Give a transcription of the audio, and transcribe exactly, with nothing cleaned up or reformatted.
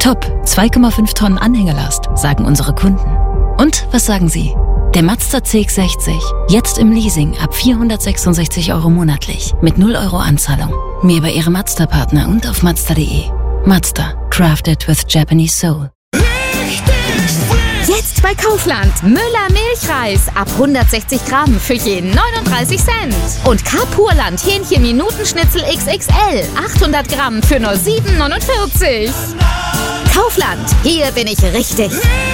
Top, zwei Komma fünf Tonnen Anhängelast, sagen unsere Kunden. Und was sagen Sie? Der Mazda C X sechzig, jetzt im Leasing ab vierhundertsechsundsechzig Euro monatlich, mit null Euro Anzahlung. Mehr bei Ihrem Mazda-Partner und auf Mazda punkt de. Mazda, crafted with Japanese soul. Jetzt bei Kaufland. Müller Milchreis ab hundertsechzig Gramm für jeden neununddreißig Cent. Und Carpurland Hähnchen Minutenschnitzel X X L achthundert Gramm für nur sieben neunundvierzig. Kaufland, hier bin ich richtig.